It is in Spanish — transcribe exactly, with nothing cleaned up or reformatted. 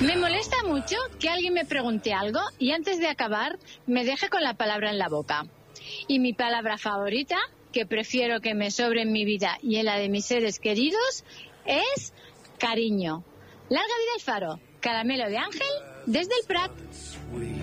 Me molesta mucho que alguien me pregunte algo y antes de acabar me deje con la palabra en la boca. Y mi palabra favorita, que prefiero que me sobre en mi vida y en la de mis seres queridos, es cariño. Larga vida al Faro. Caramelo de Ángel desde el Prat.